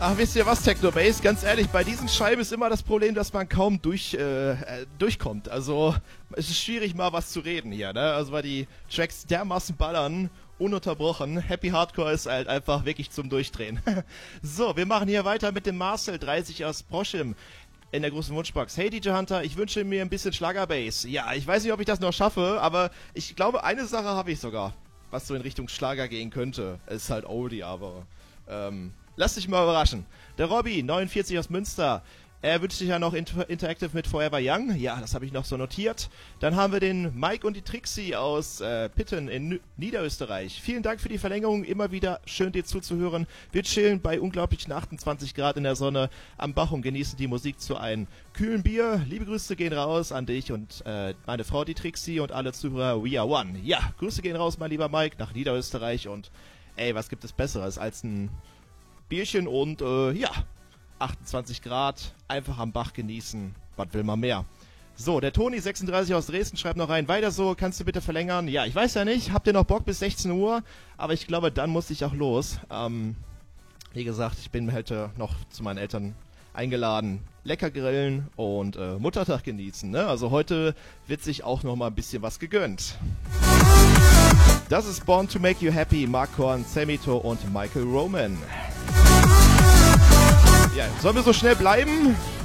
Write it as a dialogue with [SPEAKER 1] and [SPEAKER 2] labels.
[SPEAKER 1] Ach, wisst ihr was, Technobase? Ganz ehrlich, bei diesen Scheiben ist immer das Problem, dass man kaum durchkommt. Also, es ist schwierig, mal was zu reden hier, ne? Also, weil die Tracks dermaßen ballern, ununterbrochen. Happy Hardcore ist halt einfach wirklich zum Durchdrehen. So, wir machen hier weiter mit dem Marcel, 30 aus Proschim. In der großen Wunschbox. Hey DJ Hunter, ich wünsche mir ein bisschen Schlagerbass. Ja, ich weiß nicht, ob ich das noch schaffe, aber ich glaube, eine Sache habe ich sogar, was so in Richtung Schlager gehen könnte. Es ist halt Oldie, aber lass dich mal überraschen. Der Robby, 49 aus Münster. Er wünscht sich ja noch Interactive mit Forever Young. Ja, das habe ich noch so notiert. Dann haben wir den Mike und die Trixie aus Pitten in Niederösterreich. Vielen Dank für die Verlängerung. Immer wieder schön dir zuzuhören. Wir chillen bei unglaublichen 28 Grad in der Sonne am Bach und genießen die Musik zu einem kühlen Bier. Liebe Grüße gehen raus an dich und meine Frau, die Trixie, und alle Zuhörer. We are one. Ja, Grüße gehen raus, mein lieber Mike, nach Niederösterreich. Und ey, was gibt es Besseres als ein Bierchen und ja, 28 Grad, einfach am Bach genießen. Was will man mehr? So, der Toni, 36 aus Dresden, schreibt noch rein. Weiter so, kannst du bitte verlängern? Ja, ich weiß ja nicht. Habt ihr noch Bock bis 16 Uhr? Aber ich glaube, dann muss ich auch los. Wie gesagt, ich bin heute noch zu meinen Eltern eingeladen. Lecker grillen und Muttertag genießen, ne? Also heute wird sich auch noch mal ein bisschen was gegönnt. Das ist Born to Make You Happy, Mark Korn, Samito und Michael Roman. Ja, sollen wir so schnell bleiben?